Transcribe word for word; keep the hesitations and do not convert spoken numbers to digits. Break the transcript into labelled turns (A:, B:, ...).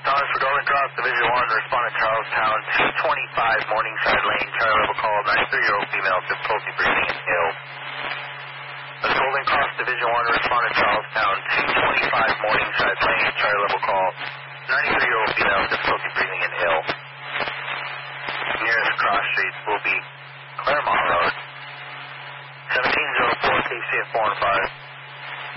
A: Thomas for Golden Cross, Division one, responding Charlestown, two twenty-five Morningside Lane, Charlie level call, ninety-three-year-old female, difficulty breathing and ill. That's Golden Cross, Division one, responding Charlestown, two twenty-five Morningside Lane, Charlie level call, ninety-three-year-old female, difficulty breathing and ill. Nearest cross streets will be Claremont Road, seventeen oh four, K C F four and five.